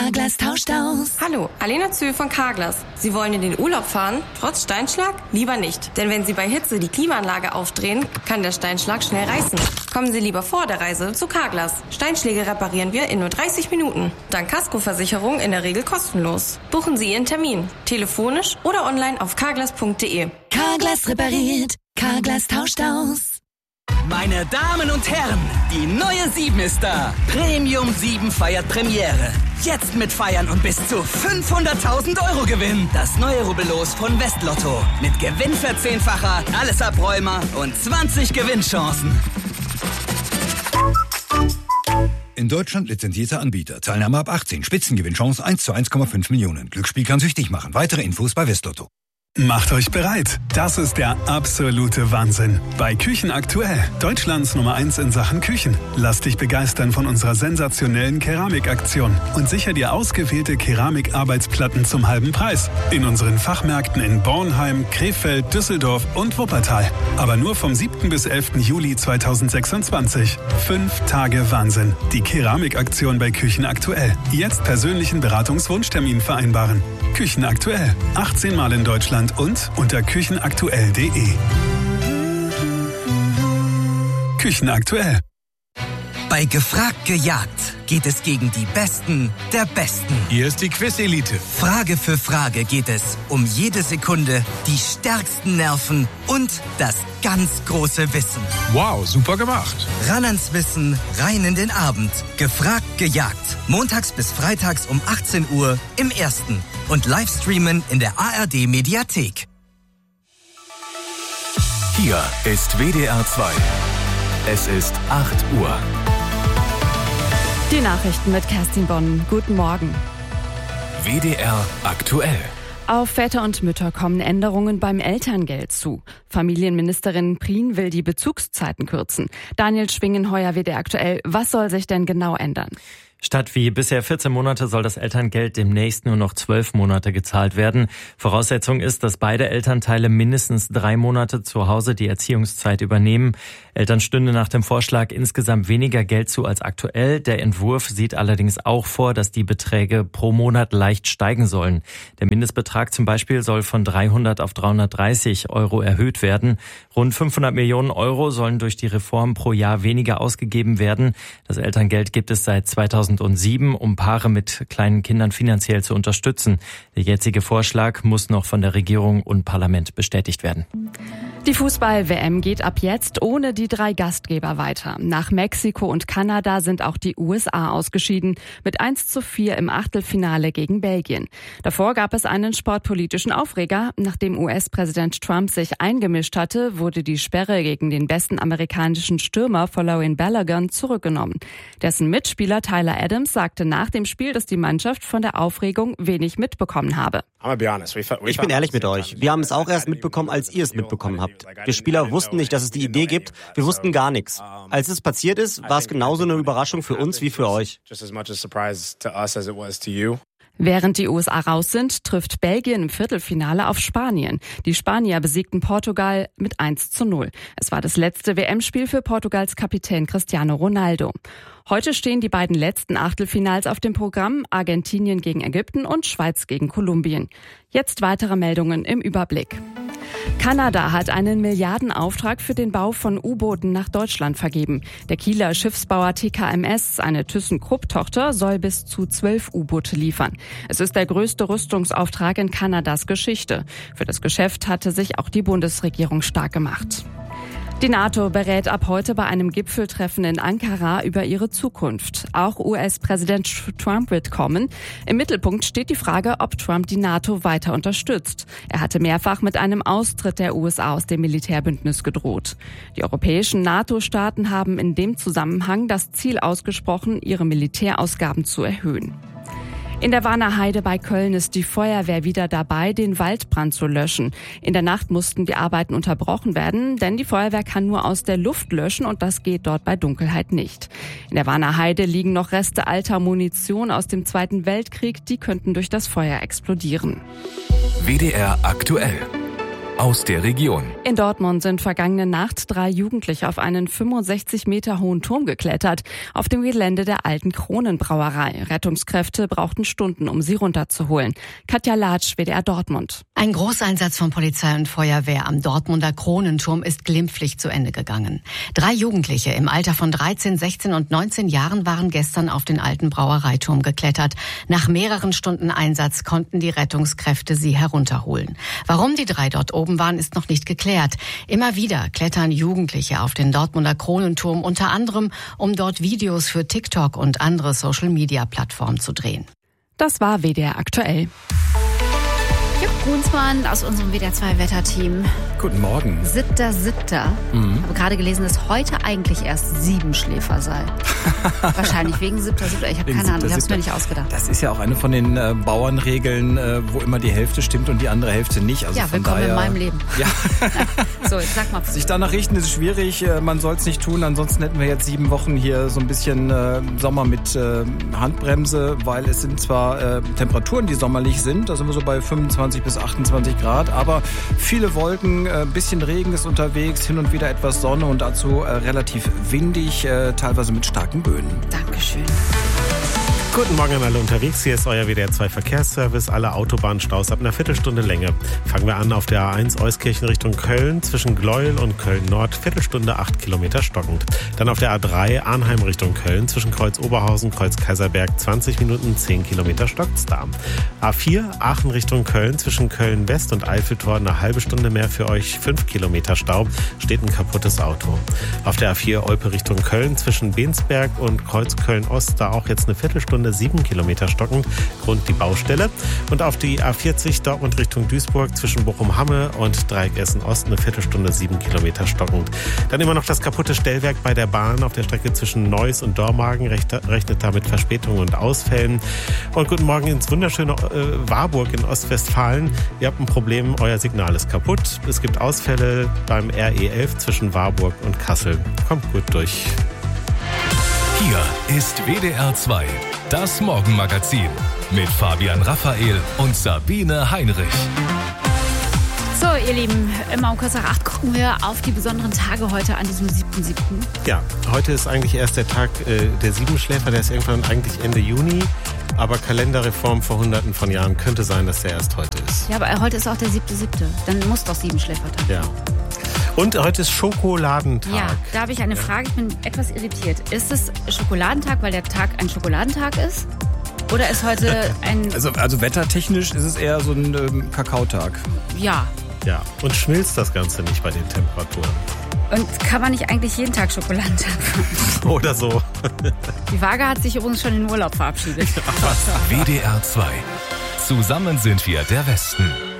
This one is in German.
Carglass tauscht aus. Hallo, Alena Zöhl von Carglass. Sie wollen in den Urlaub fahren? Trotz Steinschlag? Lieber nicht. Denn wenn Sie bei Hitze die Klimaanlage aufdrehen, kann der Steinschlag schnell reißen. Kommen Sie lieber vor der Reise zu Carglass. Steinschläge reparieren wir in nur 30 Minuten. Dank Kaskoversicherung in der Regel kostenlos. Buchen Sie Ihren Termin. Telefonisch oder online auf carglass.de. Carglass repariert. Carglass tauscht aus. Meine Damen und Herren, die neue 7 ist da. Premium 7 feiert Premiere. Jetzt mit Feiern und bis zu 500.000 € Gewinn. Das neue Rubbellos von Westlotto. Mit Gewinnverzehnfacher, alles Abräumer und 20 Gewinnchancen. In Deutschland lizenzierter Anbieter. Teilnahme ab 18. Spitzengewinnchance 1 zu 1,5 Millionen. Glücksspiel kann süchtig machen. Weitere Infos bei Westlotto. Macht euch bereit. Das ist der absolute Wahnsinn. Bei Küchen aktuell. Deutschlands Nummer 1 in Sachen Küchen. Lass dich begeistern von unserer sensationellen Keramikaktion und sicher dir ausgewählte Keramikarbeitsplatten zum halben Preis. In unseren Fachmärkten in Bornheim, Krefeld, Düsseldorf und Wuppertal. Aber nur vom 7. bis 11. Juli 2026. 5 Tage Wahnsinn. Die Keramikaktion bei Küchen aktuell. Jetzt persönlichen Beratungswunschtermin vereinbaren. Küchen aktuell. 18 Mal in Deutschland und unter küchenaktuell.de. Küchen aktuell. Bei Gefragt gejagt geht es gegen die Besten der Besten. Hier ist die Quiz-Elite. Frage für Frage geht es um jede Sekunde, die stärksten Nerven und das ganz große Wissen. Wow, super gemacht. Ran ans Wissen, rein in den Abend. Gefragt gejagt. Montags bis freitags um 18 Uhr im Ersten. Und Livestreamen in der ARD-Mediathek. Hier ist WDR 2. Es ist 8 Uhr. Die Nachrichten mit Kerstin Bonn. Guten Morgen. WDR aktuell. Auf Väter und Mütter kommen Änderungen beim Elterngeld zu. Familienministerin Prien will die Bezugszeiten kürzen. Daniel Schwingenheuer, WDR aktuell. Was soll sich denn genau ändern? Statt wie bisher 14 Monate soll das Elterngeld demnächst nur noch 12 Monate gezahlt werden. Voraussetzung ist, dass beide Elternteile mindestens 3 Monate zu Hause die Erziehungszeit übernehmen. Eltern stünde nach dem Vorschlag insgesamt weniger Geld zu als aktuell. Der Entwurf sieht allerdings auch vor, dass die Beträge pro Monat leicht steigen sollen. Der Mindestbetrag zum Beispiel soll von 300 auf 330 € erhöht werden. Rund 500 Millionen € sollen durch die Reform pro Jahr weniger ausgegeben werden. Das Elterngeld gibt es seit 2007, um Paare mit kleinen Kindern finanziell zu unterstützen. Der jetzige Vorschlag muss noch von der Regierung und Parlament bestätigt werden. Die Fußball-WM geht ab jetzt ohne die 3 Gastgeber weiter. Nach Mexiko und Kanada sind auch die USA ausgeschieden, mit 1:4 im Achtelfinale gegen Belgien. Davor gab es einen sportpolitischen Aufreger. Nachdem US-Präsident Trump sich eingemischt hatte, wurde die Sperre gegen den besten amerikanischen Stürmer Folarin Balogun zurückgenommen. Dessen Mitspieler Tyler Adams sagte nach dem Spiel, dass die Mannschaft von der Aufregung wenig mitbekommen habe. Ich bin ehrlich mit euch. Wir haben es auch erst mitbekommen, als ihr es mitbekommen habt. Wir Spieler wussten nicht, dass es die Idee gibt. Wir wussten gar nichts. Als es passiert ist, war es genauso eine Überraschung für uns wie für euch. Während die USA raus sind, trifft Belgien im Viertelfinale auf Spanien. Die Spanier besiegten Portugal mit 1:0. Es war das letzte WM-Spiel für Portugals Kapitän Cristiano Ronaldo. Heute stehen die beiden letzten Achtelfinals auf dem Programm: Argentinien gegen Ägypten und Schweiz gegen Kolumbien. Jetzt weitere Meldungen im Überblick. Kanada hat einen Milliardenauftrag für den Bau von U-Booten nach Deutschland vergeben. Der Kieler Schiffsbauer TKMS, eine ThyssenKrupp-Tochter, soll bis zu 12 U-Boote liefern. Es ist der größte Rüstungsauftrag in Kanadas Geschichte. Für das Geschäft hatte sich auch die Bundesregierung stark gemacht. Die NATO berät ab heute bei einem Gipfeltreffen in Ankara über ihre Zukunft. Auch US-Präsident Trump wird kommen. Im Mittelpunkt steht die Frage, ob Trump die NATO weiter unterstützt. Er hatte mehrfach mit einem Austritt der USA aus dem Militärbündnis gedroht. Die europäischen NATO-Staaten haben in dem Zusammenhang das Ziel ausgesprochen, ihre Militärausgaben zu erhöhen. In der Warner Heide bei Köln ist die Feuerwehr wieder dabei, den Waldbrand zu löschen. In der Nacht mussten die Arbeiten unterbrochen werden, denn die Feuerwehr kann nur aus der Luft löschen und das geht dort bei Dunkelheit nicht. In der Warner Heide liegen noch Reste alter Munition aus dem Zweiten Weltkrieg, die könnten durch das Feuer explodieren. WDR aktuell. aus der Region. In Dortmund sind vergangene Nacht 3 Jugendliche auf einen 65 Meter hohen Turm geklettert, auf dem Gelände der alten Kronenbrauerei. Rettungskräfte brauchten Stunden, um sie runterzuholen. Katja Latsch, WDR Dortmund. Ein Großeinsatz von Polizei und Feuerwehr am Dortmunder Kronenturm ist glimpflich zu Ende gegangen. 3 Jugendliche im Alter von 13, 16 und 19 Jahren waren gestern auf den alten Brauereiturm geklettert. Nach mehreren Stunden Einsatz konnten die Rettungskräfte sie herunterholen. Warum die 3 dort oben waren, ist noch nicht geklärt. Immer wieder klettern Jugendliche auf den Dortmunder Kronenturm, unter anderem, um dort Videos für TikTok und andere Social-Media-Plattformen zu drehen. Das war WDR aktuell. Jupp Brunsmann aus unserem WDR2-Wetterteam. Guten Morgen. 7.7. Ich habe gerade gelesen, dass heute eigentlich erst 7 Schläfer sei. Wahrscheinlich wegen 7.7. Ich habe keine Ahnung, ich habe es mir nicht ausgedacht. Das ist ja auch eine von den Bauernregeln, wo immer die Hälfte stimmt und die andere Hälfte nicht. Also ja, willkommen in meinem Leben. Ja. So, jetzt sag mal. Sich danach richten ist schwierig, man soll es nicht tun. Ansonsten hätten wir jetzt 7 Wochen hier so ein bisschen Sommer mit Handbremse, weil es sind zwar Temperaturen, die sommerlich sind, da sind wir so bei 25 bis 28 Grad, aber viele Wolken, bisschen Regen ist unterwegs, hin und wieder etwas Sonne und dazu relativ windig, teilweise mit starken Böen. Dankeschön. Guten Morgen an alle unterwegs. Hier ist euer WDR2 Verkehrsservice. Alle Autobahnstaus ab einer Viertelstunde Länge. Fangen wir an auf der A1 Euskirchen Richtung Köln. Zwischen Gleuel und Köln-Nord. Viertelstunde 8 Kilometer stockend. Dann auf der A3 Arnheim Richtung Köln. Zwischen Kreuz Oberhausen, Kreuz Kaiserberg. 20 Minuten, 10 Kilometer stockt's da. A4 Aachen Richtung Köln. Zwischen Köln-West und Eiffeltor eine halbe Stunde mehr für euch. 5 Kilometer Stau. Steht ein kaputtes Auto. Auf der A4 Olpe Richtung Köln. Zwischen Bensberg und Kreuz Köln-Ost. Da auch jetzt eine Viertelstunde 7 Kilometer stockend, Grund die Baustelle. Und auf die A40 Dortmund Richtung Duisburg zwischen Bochum-Hamme und Dreieck Essen-Ost eine Viertelstunde 7 Kilometer stockend. Dann immer noch das kaputte Stellwerk bei der Bahn auf der Strecke zwischen Neuss und Dormagen, rechnet da mit Verspätungen und Ausfällen. Und guten Morgen ins wunderschöne Warburg in Ostwestfalen. Ihr habt ein Problem, euer Signal ist kaputt. Es gibt Ausfälle beim RE11 zwischen Warburg und Kassel. Kommt gut durch. Hier ist WDR 2, das Morgenmagazin mit Fabian Raphael und Sabine Heinrich. So, ihr Lieben, immer um kurz nach 8 gucken wir auf die besonderen Tage heute an diesem 7.7. Ja, heute ist eigentlich erst der Tag der Siebenschläfer, der ist irgendwann eigentlich Ende Juni. Aber Kalenderreform vor Hunderten von Jahren könnte sein, dass der erst heute ist. Ja, aber heute ist auch der 7.7. Dann muss doch Siebenschläfertag. Ja. Und heute ist Schokoladentag. Ja, da habe ich eine Frage, ich bin etwas irritiert. Ist es Schokoladentag, weil der Tag ein Schokoladentag ist? Oder ist heute ein... Also wettertechnisch ist es eher so ein Kakaotag. Ja. Ja, und schmilzt das Ganze nicht bei den Temperaturen. Und kann man nicht eigentlich jeden Tag Schokoladentag machen? Oder so. Die Waage hat sich übrigens schon in den Urlaub verabschiedet. WDR 2. Zusammen sind wir der Westen.